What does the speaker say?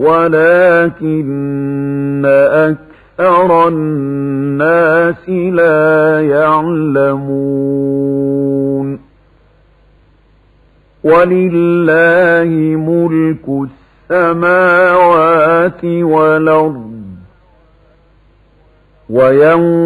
ولكن أكثر الناس لا يعلمون ولله ملك السماوات والأرض ويوم